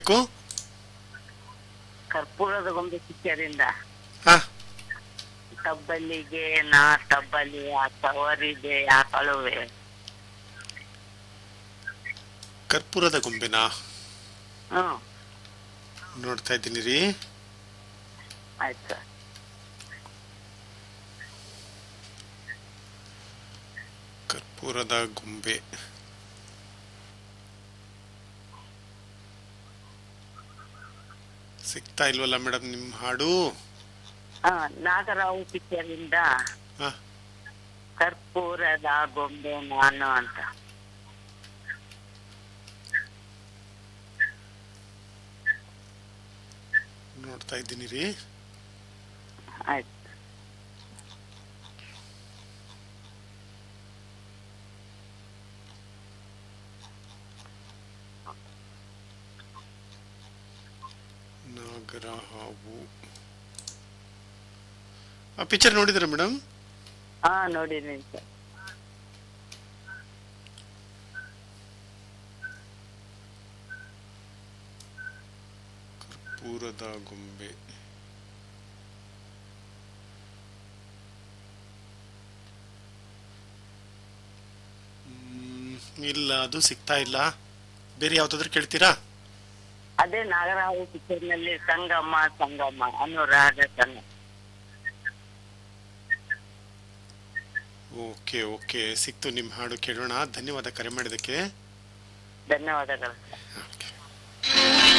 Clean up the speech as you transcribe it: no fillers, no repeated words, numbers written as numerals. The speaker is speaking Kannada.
ಕು ಕರ್ಪೂರದ ಗೊಂಬೆ ಪಿಕ್ಚರಿಂದ ಹಾ ಟಬ್ಬಲ್ಲಿಗೆ ನಾ ಟಬ್ಬಲ್ಲಿ ಆ ತವರಿದೆ ಆ ಕಳುವೆ. ಕರ್ಪೂರದ ಗೊಂಬೆನಾ? ಹ್ಮ್ ನೋಡ್ತಾ ಇದ್ದೀನಿ ರೀ. ಆಯ್ತು ಸರ್. ಕರ್ಪೂರದ ಗೊಂಬೆ ಸಿಗ್ತಾ ಇಲ್ವಲ್ಲ ಮೇಡಮ್ ನಿಮ್ಮ ಹಾಡು. ಹಾ, ನಾಗರಾವು ಪಿಕ್ಚರಿಂದ ಹಾ ಕರ್ಪೂರದ ಗೊಂಬೆ ನಾನು ಅಂತ. ನೋಡ್ತಾ ಇದ್ದೀನಿ ರೀ. ಆಯ್ತು. ನಾಗರ ಹಾವು ಆ ಪಿಕ್ಚರ್ ನೋಡಿದ್ರ ಮೇಡಮ್? ಹಾ, ನೋಡಿದ್ದೀನಿ ಸರ್. ಕರ್ಪೂರದ ಗೊಂಬೆ ಇಲ್ಲ, ಅದು ಸಿಗ್ತಾ ಇಲ್ಲ. ಬೇರೆ ಯಾವ್ದಾದ್ರು ಕೇಳ್ತೀರಾ? ಅದೇ ನಾಗರಾವು ಪಿಕ್ಚರ್ ನಲ್ಲಿ ಸಂಗಮ ಸಂಗಮ ಅನುರಾಗ ಸಂಗ. ಓಕೆ ಓಕೆ, ಸಿಕ್ತು ನಿಮ್ಮ ಹಾಡು, ಕೇಳೋಣ. ಧನ್ಯವಾದ ಕರೆ ಮಾಡಿದ್ದಕ್ಕೆ. ಧನ್ಯವಾದಗಳು. ಓಕೆ.